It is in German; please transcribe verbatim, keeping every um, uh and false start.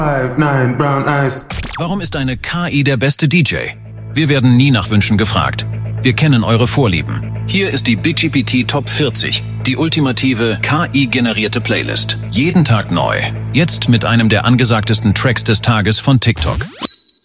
Five, nine, brown eyes. Warum ist eine K I der beste D J? Wir werden nie nach Wünschen gefragt. Wir kennen eure Vorlieben. Hier ist die Big G P T Top vierzig, die ultimative K I-generierte Playlist. Jeden Tag neu. Jetzt mit einem der angesagtesten Tracks des Tages von TikTok.